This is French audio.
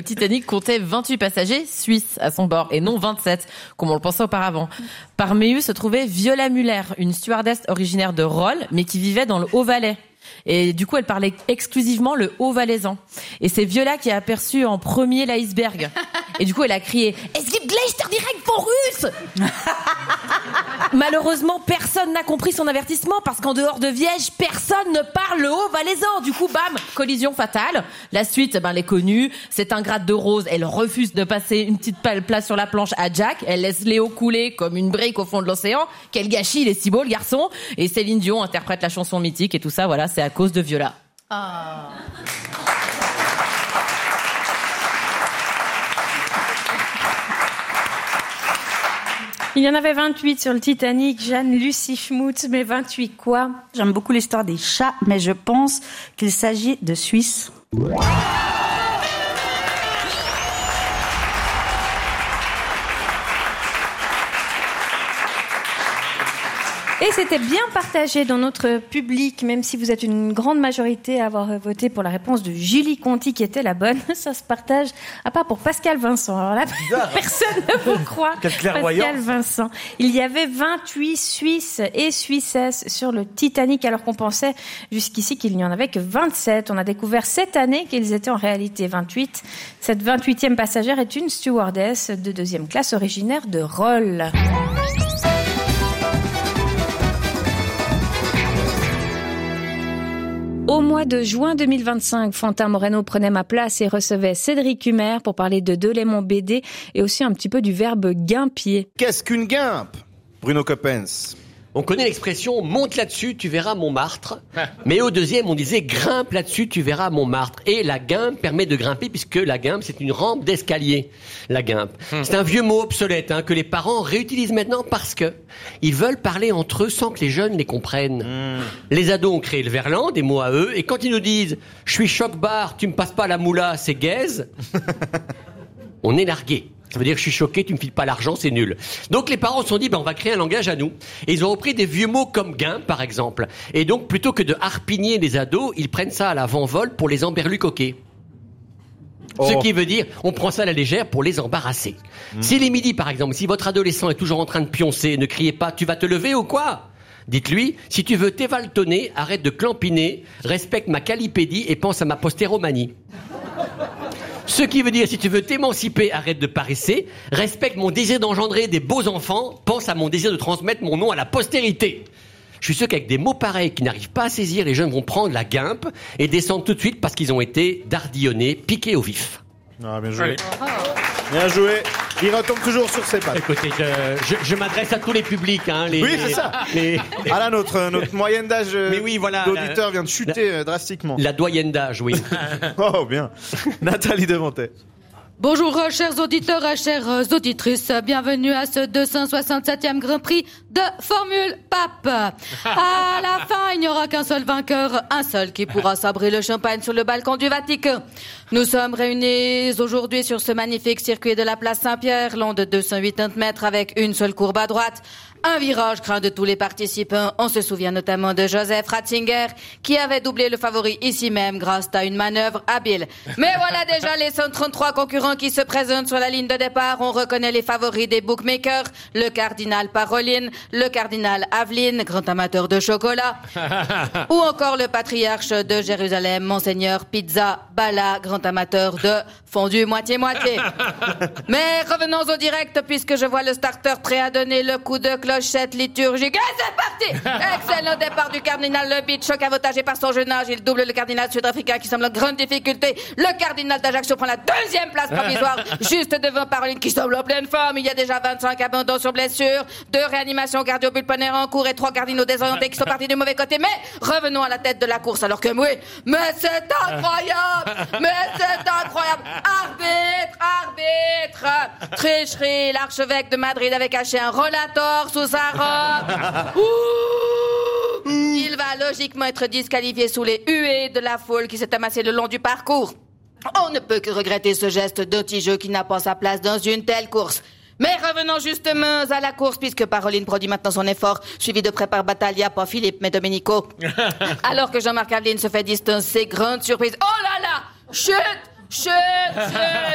Titanic comptait 28 passagers suisses à son bord et non 27, comme on le pensait auparavant. Parmi eux se trouvait Viola Müller, une stewardess originaire de Rolle, mais qui vivait dans le Haut-Valais. Et du coup, elle parlait exclusivement le haut-valaisan. Et c'est Viola qui a aperçu en premier l'iceberg. Et du coup, elle a crié « Es gibt Gleister direkt von Russe !» Malheureusement, personne n'a compris son avertissement parce qu'en dehors de Viège, personne ne parle le haut-valaisan. Du coup, bam, collision fatale. La suite, elle est connue. C'est un grade de rose. Elle refuse de passer une petite place sur la planche à Jack. Elle laisse Léo couler comme une brique au fond de l'océan. Quel gâchis, il est si beau, le garçon. Et Céline Dion interprète la chanson mythique et tout ça, voilà, c'est à cause de Viola. Ah. Il y en avait 28 sur le Titanic, Jeanne-Lucie Schmutz, mais 28 quoi ? J'aime beaucoup l'histoire des chats, mais je pense qu'il s'agit de Suisses. Et c'était bien partagé dans notre public, même si vous êtes une grande majorité à avoir voté pour la réponse de Julie Conti qui était la bonne. Ça se partage, à part pour Pascal Vincent. Alors là, personne ne vous croit. Quelle clairvoyance. Pascal Vincent. Il y avait 28 Suisses et Suissesses sur le Titanic, alors qu'on pensait jusqu'ici qu'il n'y en avait que 27. On a découvert cette année qu'ils étaient en réalité 28. Cette 28e passagère est une stewardess de 2e classe originaire de Rolle. Au mois de juin 2025, Fantin Moreno prenait ma place et recevait Cédric Humer pour parler de Delémont BD et aussi un petit peu du verbe guimpier. Qu'est-ce qu'une guimpe, Bruno Coppens? On connaît l'expression « monte là-dessus, tu verras Montmartre ». Mais au deuxième, on disait « grimpe là-dessus, tu verras Montmartre ». Et la guimpe permet de grimper puisque la guimpe, c'est une rampe d'escalier, la guimpe. C'est un vieux mot obsolète que les parents réutilisent maintenant parce que ils veulent parler entre eux sans que les jeunes les comprennent. Les ados ont créé le verlan, des mots à eux, et quand ils nous disent « je suis choc-bar, tu me passes pas la moula, c'est gaze », on est largué. Ça veut dire que je suis choqué, tu me files pas l'argent, c'est nul. Donc les parents se sont dit, on va créer un langage à nous. Et ils ont repris des vieux mots comme guimpe, par exemple. Et donc, plutôt que de harpigner les ados, ils prennent ça à l'avant-vol pour les emberlucoquer. Ce qui veut dire, on prend ça à la légère pour les embarrasser. Si les midis, par exemple, si votre adolescent est toujours en train de pioncer, ne criez pas, tu vas te lever ou quoi ? Dites-lui, si tu veux t'évaltonner, arrête de clampiner, respecte ma calipédie et pense à ma postéromanie. Ce qui veut dire, si tu veux t'émanciper, arrête de paresser, respecte mon désir d'engendrer des beaux enfants, pense à mon désir de transmettre mon nom à la postérité. Je suis sûr qu'avec des mots pareils qui n'arrivent pas à saisir, les jeunes vont prendre la guimpe et descendre tout de suite parce qu'ils ont été dardillonnés, piqués au vif. Ah, bien joué. Bien joué. Il retombe toujours sur ses pattes. Écoutez, je m'adresse à tous les publics. Oui, c'est ça. Ah là, notre moyenne d'âge d'auditeur vient de chuter drastiquement. La doyenne d'âge, oui. Oh, bien. Nathalie Devantet. Bonjour chers auditeurs et chères auditrices, bienvenue à ce 267e Grand Prix de Formule Pape. À la fin, il n'y aura qu'un seul vainqueur, un seul qui pourra sabrer le champagne sur le balcon du Vatican. Nous sommes réunis aujourd'hui sur ce magnifique circuit de la place Saint-Pierre, long de 280 mètres avec une seule courbe à droite. Un virage craint de tous les participants. On se souvient notamment de Joseph Ratzinger, qui avait doublé le favori ici même grâce à une manœuvre habile. Mais voilà déjà les 133 concurrents qui se présentent sur la ligne de départ. On reconnaît les favoris des bookmakers, le cardinal Paroline, le cardinal Aveline, grand amateur de chocolat, ou encore le patriarche de Jérusalem, Monseigneur Pizza Bala, grand amateur de fondu moitié-moitié. Mais revenons au direct, puisque je vois le starter prêt à donner le coup de clochette liturgique. Et c'est parti! Excellent départ du cardinal Le Beat, choc avantagé par son jeune âge. Il double le cardinal sud-africain qui semble en grande difficulté. Le cardinal d'Ajaccio prend la deuxième place provisoire, juste devant Paroline qui semble en pleine forme. Il y a déjà 25 abandons sur blessure, 2 réanimations cardio-pulmonaires en cours et 3 cardinaux désorientés qui sont partis du mauvais côté. Mais revenons à la tête de la course, alors que oui, mais c'est incroyable! Mais c'est incroyable! Arbitre! Tricherie, l'archevêque de Madrid avait caché un rollator sous sa robe. Ouh! Il va logiquement être disqualifié sous les huées de la foule qui s'est amassée le long du parcours. On ne peut que regretter ce geste d'anti-jeu qui n'a pas sa place dans une telle course. Mais revenons justement à la course, puisque Paroline produit maintenant son effort, suivi de près par Battaglia, pas Philippe, mais Domenico. Alors que Jean-Marc Aveline se fait distancer, grande surprise. Oh là là! Chut!